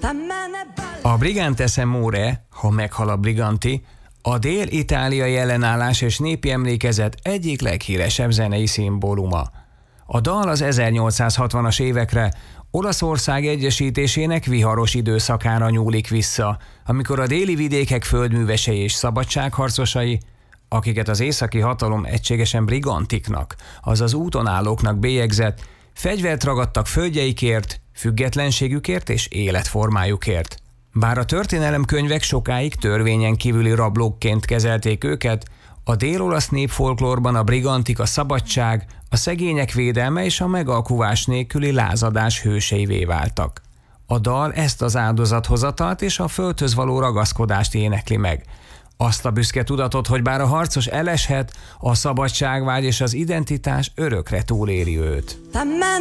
A Brigantesse Amore, ha meghal a Briganti, a dél-itáliai ellenállás és népi emlékezet egyik leghíresebb zenei szimbóluma. A dal az 1860-as évekre, Olaszország egyesítésének viharos időszakára nyúlik vissza, amikor a déli vidékek földművesei és szabadságharcosai, akiket az északi hatalom egységesen brigantiknak, azaz úton állóknak bélyegzett, fegyvert ragadtak földjeikért, függetlenségükért és életformájukért. Bár a történelemkönyvek sokáig törvényen kívüli rablókként kezelték őket, a dél-olasz népfolklórban a brigantik a szabadság, a szegények védelme és a megalkuvás nélküli lázadás hőseivé váltak. A dal ezt az áldozathozatalt és a földhöz való ragaszkodást énekli meg. Azt a büszke tudatot, hogy bár a harcos eleshet, a szabadságvágy és az identitás örökre túléli őt.